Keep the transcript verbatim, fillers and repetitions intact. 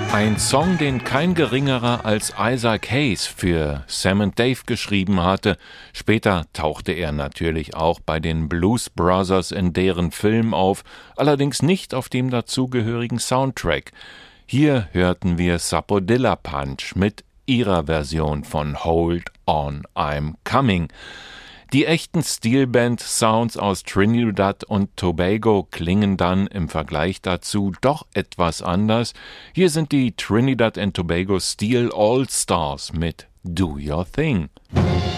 Ein Song, den kein geringerer als Isaac Hayes für Sam and Dave geschrieben hatte. Später tauchte er natürlich auch bei den Blues Brothers in deren Film auf, allerdings nicht auf dem dazugehörigen Soundtrack. Hier hörten wir Sapodilla Punch mit ihrer Version von Hold On, I'm Coming. Die echten Steelband-Sounds aus Trinidad und Tobago klingen dann im Vergleich dazu doch etwas anders. Hier sind die Trinidad and Tobago Steel All-Stars mit Do Your Thing.